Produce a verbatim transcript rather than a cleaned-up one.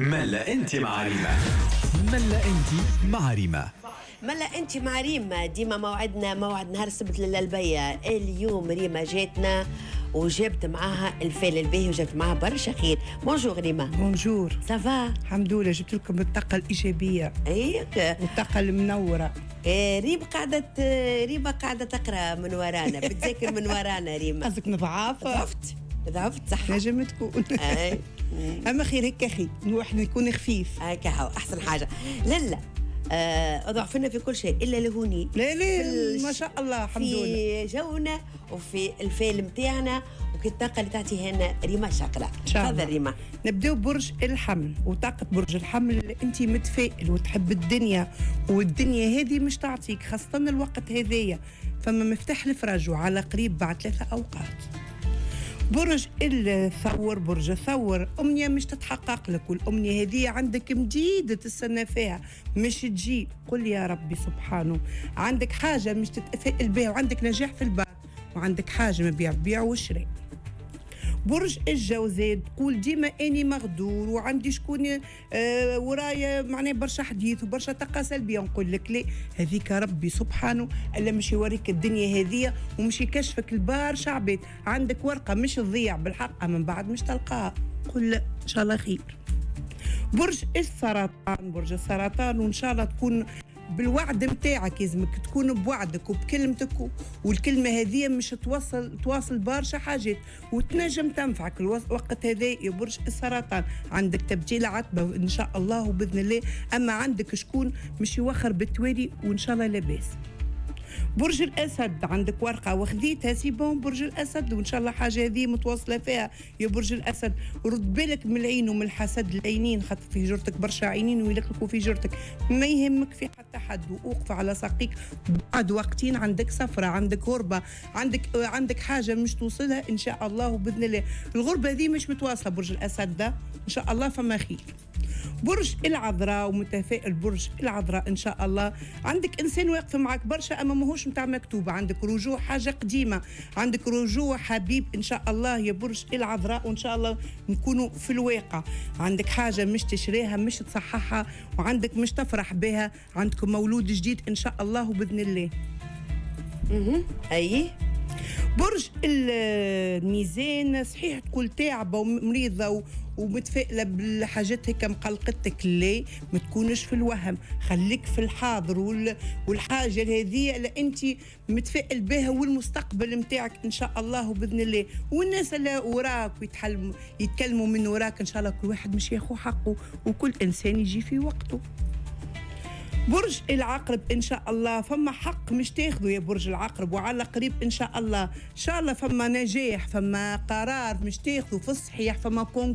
ملا انت مع ريما. ملا انت مع ريما. ملا انت مع ريما، ديما موعدنا موعد نهار السبت للبية. اليوم ريما جاتنا وجبت معاها الفيل الباهي وجبت معاها برشا خير. بونجور ريما. بونجور. سافا؟ الحمد لله، جبت لكم الطاقة الإيجابية. ايك والطاقة المنورة. إيه ريما قاعدة ريما قاعدة تقرا من ورانا، بتذاكر من ورانا ريما. قصدك نضعف؟ ضعفت ضعفت صح. نجم تكون. اي أما خير هيك أخي، نروح نكون خفيف. هكا هو أحسن حاجة. لا لا آه، ضعفنا في كل شيء إلا لهوني. لا لا ما شاء الله الحمد لله. في جونا وفي الفيلم تاعنا وكي الطاقة اللي تعطيها لنا ريما شاكرة. تفضل ريما. نبداو برج الحمل، وطاقة برج الحمل أنت متفائل وتحب الدنيا، والدنيا هذه مش تعطيك خاصة الوقت هذايا، فما مفتاح الفرج وعلى قريب بعد ثلاثة أوقات. برج الثور، برج الثور أمنية مش تتحقق لك، والأمنية هذه عندك مديدة السنة فيها مش تجي. قل يا ربي سبحانه، عندك حاجة مش تتفائل بها وعندك نجاح في الباب، وعندك حاجة ما بيع بيع وشراء. برج الجوزاء تقول ديما اني مغدور وعندي شكون آه ورايا معناه برشا حديث وبرشا طاقه سلبيه. نقول لك لا، هذيك ربي سبحانه الا مش يوريك الدنيا هذيا ومش يكشفك البرشا عباد. عندك ورقه مش تضيع بالحق من بعد مش تلقاها. قل لا ان شاء الله خير. برج السرطان، برج السرطان وان شاء الله تكون بالوعد متاعك، يلزمك تكون بوعدك وبكلمتك، والكلمة هذه مش توصل تواصل برشا حاجات وتنجم تنفعك الوقت هذا يا برج السرطان. عندك تبجيل عتبة إن شاء الله وبإذن الله، أما عندك شكون مش يوخر بالتوالي وإن شاء الله لاباس. برج الأسد عندك ورقة وخذيتها سيبون برج الأسد، وإن شاء الله حاجة هذه متواصلة فيها يا برج الأسد. رد بالك من العين ومن الحسد العينين، خاطر في جرتك برشا عينين ويلكلكوا في جرتك، ما يهمك في حتى حد، وأوقف على ساقيك بعد وقتين. عندك سفرة، عندك غربة، عندك عندك حاجة مش توصلها إن شاء الله وبإذن الله. الغربة هذه مش متواصلة برج الأسد ده إن شاء الله فما خير. برج العذراء ومتفائل برج العذراء ان شاء الله، عندك انسان واقف معك برشا اما ماهوش متاع مكتوبه، عندك رجوع حاجه قديمه، عندك رجوع حبيب ان شاء الله يا برج العذراء، وان شاء الله نكونوا في الواقع. عندك حاجه مش تشريها مش تصححها، وعندك مش تفرح بها، عندكم مولود جديد ان شاء الله وباذن الله. اها اي برج الميزان صحيح تقول تعبه ومريضه ومتفائله بالحاجات هيك مقلقتك، لا ما تكونش في الوهم، خليك في الحاضر والحاجه هذه اللي انت متفائل بها والمستقبل نتاعك ان شاء الله وباذن الله. والناس اللي وراك ويتحلموا يتكلموا من وراك ان شاء الله كل واحد مش ياخذ حقه وكل انسان يجي في وقته. برج العقرب ان شاء الله فما حق مش تاخذه يا برج العقرب، وعلى قريب ان شاء الله ان شاء الله فما نجاح، فما قرار مش تاخذه في الصحيح، فما